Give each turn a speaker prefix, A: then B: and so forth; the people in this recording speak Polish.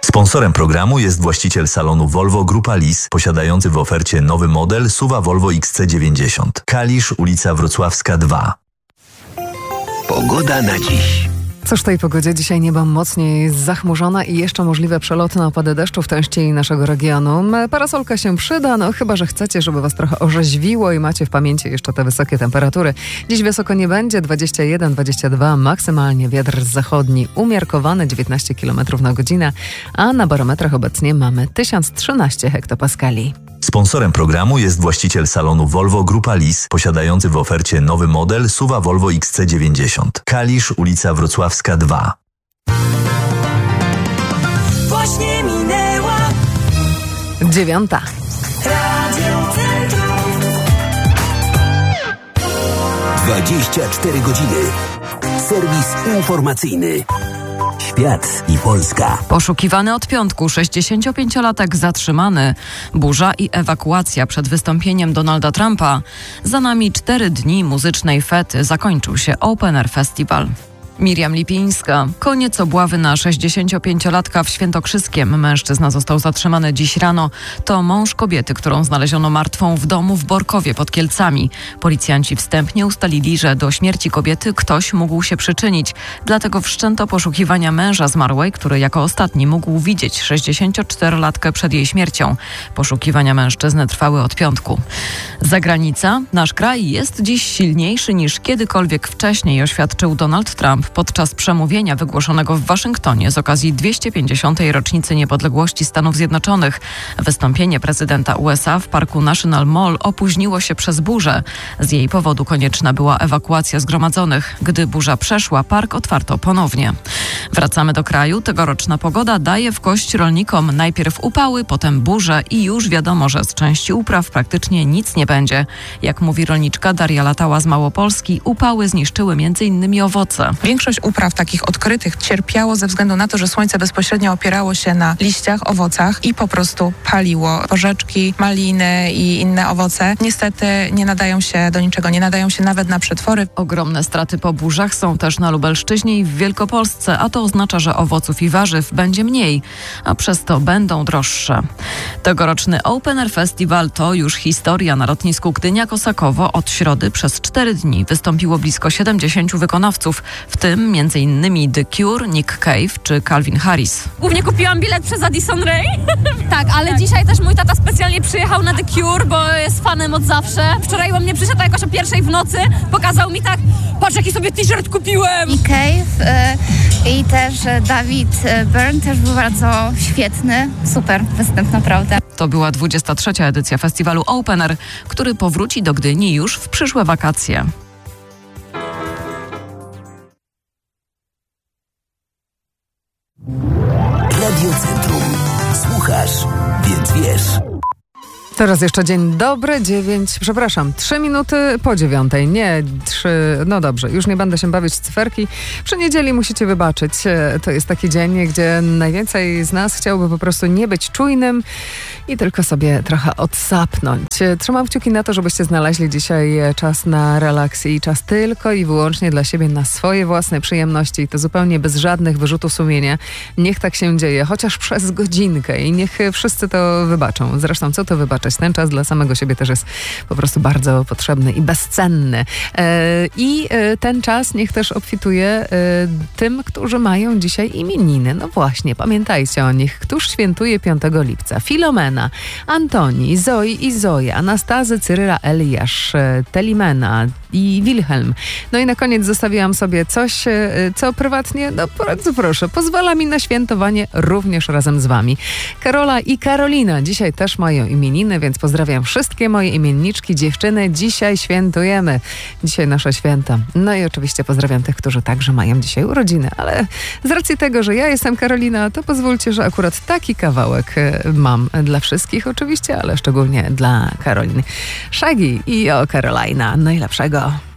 A: Sponsorem programu jest właściciel salonu Volvo Grupa Lis, posiadający w ofercie nowy model SUV Volvo XC90. Kalisz, ulica Wrocławska 2.
B: Pogoda na dziś.
C: Cóż, w tej pogodzie dzisiaj niebo mocniej zachmurzone i jeszcze możliwe przelotne opady deszczu w części naszego regionu. Parasolka się przyda, chyba że chcecie, żeby was trochę orzeźwiło i macie w pamięci jeszcze te wysokie temperatury. Dziś wysoko nie będzie, 21-22, maksymalnie wiatr zachodni umiarkowany, 19 km na godzinę, a na barometrach obecnie mamy 1013 hektopaskali.
A: Sponsorem programu jest właściciel salonu Volvo Grupa Lis, posiadający w ofercie nowy model SUV Volvo XC90. Kalisz, ulica Wrocławska 2.
D: Właśnie minęła
C: 9.
D: Radio Centrum.
B: 24 godziny. Serwis informacyjny. Świat i Polska.
E: Poszukiwany od piątku 65-latek zatrzymany. Burza i ewakuacja przed wystąpieniem Donalda Trumpa. Za nami 4 dni muzycznej fety. Zakończył się Open Air Festival. Miriam Lipińska. Koniec obławy na 65-latka w Świętokrzyskiem. Mężczyzna został zatrzymany dziś rano. To mąż kobiety, którą znaleziono martwą w domu w Borkowie pod Kielcami. Policjanci wstępnie ustalili, że do śmierci kobiety ktoś mógł się przyczynić. Dlatego wszczęto poszukiwania męża zmarłej, który jako ostatni mógł widzieć 64-latkę przed jej śmiercią. Poszukiwania mężczyzny trwały od piątku. Zagranica. Nasz kraj jest dziś silniejszy niż kiedykolwiek wcześniej, oświadczył Donald Trump podczas przemówienia wygłoszonego w Waszyngtonie z okazji 250. rocznicy niepodległości Stanów Zjednoczonych. Wystąpienie prezydenta USA w parku National Mall opóźniło się przez burzę. Z jej powodu konieczna była ewakuacja zgromadzonych. Gdy burza przeszła, park otwarto ponownie. Wracamy do kraju. Tegoroczna pogoda daje w kość rolnikom. Najpierw upały, potem burze i już wiadomo, że z części upraw praktycznie nic nie będzie. Jak mówi rolniczka Daria Latała z Małopolski, upały zniszczyły m.in. owoce.
F: Większość upraw takich odkrytych cierpiało ze względu na to, że słońce bezpośrednio opierało się na liściach, owocach i po prostu paliło. Porzeczki, maliny i inne owoce niestety nie nadają się do niczego, nie nadają się nawet na przetwory.
E: Ogromne straty po burzach są też na Lubelszczyźnie i w Wielkopolsce, a to oznacza, że owoców i warzyw będzie mniej, a przez to będą droższe. Tegoroczny Open Air Festival to już historia. Na lotnisku Gdynia-Kosakowo od środy przez 4 dni wystąpiło blisko 70 wykonawców, w tym m.in. The Cure, Nick Cave czy Calvin Harris.
G: Głównie kupiłam bilet przez Addison Rae. Tak, ale dzisiaj też mój tata specjalnie przyjechał na The Cure, bo jest fanem od zawsze. Wczoraj u mnie przyszedł jakoś o 1:00 w nocy, pokazał mi tak, patrz jaki sobie t-shirt kupiłem.
H: Nick Cave i też David Byrne też był bardzo świetny, super występ naprawdę.
E: To była 23. edycja festiwalu Open Air, który powróci do Gdyni już w przyszłe wakacje.
B: Radio Centrum. Słuchasz, więc wiesz.
C: Teraz jeszcze dzień dobry, 3 minuty po 9. Nie 3, no dobrze, już nie będę się bawić w cyferki. Przy niedzieli musicie wybaczyć. To jest taki dzień, gdzie najwięcej z nas chciałoby po prostu nie być czujnym i tylko sobie trochę odsapnąć. Trzymam kciuki na to, żebyście znaleźli dzisiaj czas na relaks i czas tylko i wyłącznie dla siebie, na swoje własne przyjemności i to zupełnie bez żadnych wyrzutów sumienia. Niech tak się dzieje, chociaż przez godzinkę i niech wszyscy to wybaczą. Zresztą co to wybaczać? Ten czas dla samego siebie też jest po prostu bardzo potrzebny i bezcenny. I ten czas niech też obfituje tym, którzy mają dzisiaj imieniny. No właśnie, pamiętajcie o nich. Któż świętuje 5 lipca? Filomena, Antoni, Zoi i Zoja, Anastazy, Cyryla, Eliasz, Telimena i Wilhelm. No i na koniec zostawiłam sobie coś, co prywatnie, no bardzo proszę, pozwala mi na świętowanie również razem z wami. Karola i Karolina dzisiaj też mają imieniny, więc pozdrawiam wszystkie moje imienniczki, dziewczyny. Dzisiaj świętujemy. Dzisiaj nasze święta. No i oczywiście pozdrawiam tych, którzy także mają dzisiaj urodziny, ale z racji tego, że ja jestem Karolina, to pozwólcie, że akurat taki kawałek mam dla wszystkich oczywiście, ale szczególnie dla Karoliny. Shaggy i o Carolina. Najlepszego.